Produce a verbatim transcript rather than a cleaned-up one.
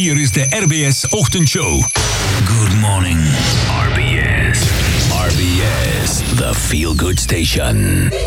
Hier is de R B S Ochtendshow. Good morning, R B S. R B S, the feel good station.